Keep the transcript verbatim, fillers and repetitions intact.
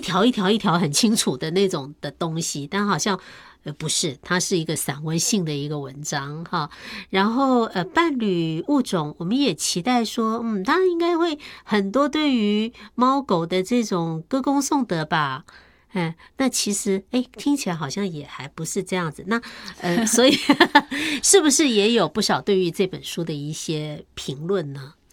条一条一条很清楚的那种的东西，但好像呃不是，它是一个散文性的一个文章哈。然后呃伴侣物种，我们也期待说，嗯，它应该会很多对于猫狗的这种歌功颂德吧。嗯，那其实哎，听起来好像也还不是这样子。那呃，所以是不是也有不少对于这本书的一些评论呢？